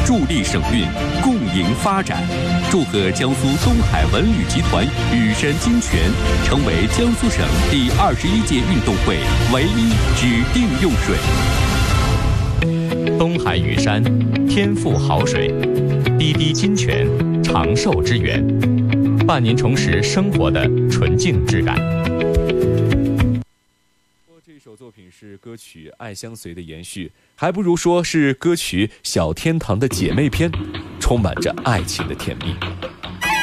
助力省运，共赢发展。祝贺江苏东海文旅集团羽山金泉成为江苏省第21届运动会唯一指定用水。 东海羽山，天赋好水，滴滴金泉，长寿之源，伴您重拾生活的纯净质感。 这首作品是歌曲《爱相随》的延续，还不如说是歌曲《小天堂》的姐妹篇，充满着爱情的甜蜜。